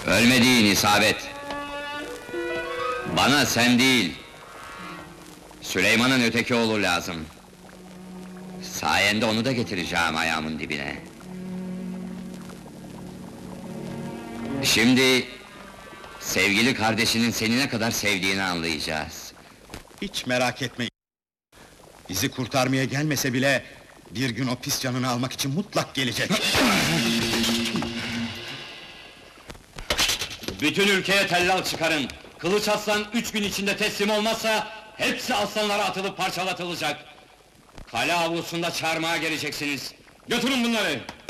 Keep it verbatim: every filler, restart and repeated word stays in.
Ölmediğin isabet. Bana sen değil, Süleyman'ın öteki oğlu lazım. Sayende onu da getireceğim ayağımın dibine. Şimdi, sevgili kardeşinin seni ne kadar sevdiğini anlayacağız. Hiç merak etmeyin. Bizi kurtarmaya gelmese bile... ...bir gün o pis canını almak için mutlak gelecek. Bütün ülkeye tellal çıkarın! Kılıç Aslan üç gün içinde teslim olmazsa... ...hepsi aslanlara atılıp parçalatılacak! Kale avlusunda çarmıha geleceksiniz! Götürün bunları!